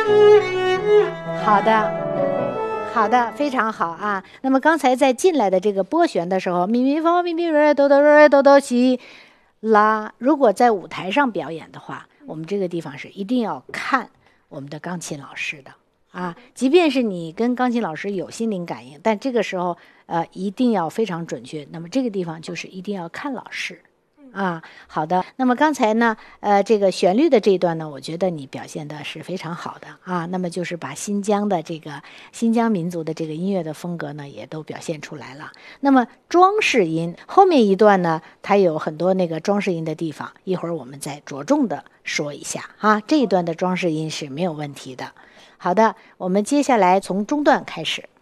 好的，好的，非常好啊。那么刚才在进来的这个拨弦的时候，咪咪发咪咪瑞哆哆瑞哆哆西拉，如果在舞台上表演的话，我们这个地方是一定要看我们的钢琴老师的啊。即便是你跟钢琴老师有心灵感应，但这个时候一定要非常准确。那么这个地方就是一定要看老师。啊，好的。那么刚才呢，这个旋律的这一段呢，我觉得你表现的是非常好的啊。那么就是把新疆的这个新疆民族的这个音乐的风格呢，也都表现出来了。那么装饰音后面一段呢，它有很多那个装饰音的地方，一会儿我们再着重的说一下啊。这一段的装饰音是没有问题的。好的，我们接下来从中段开始。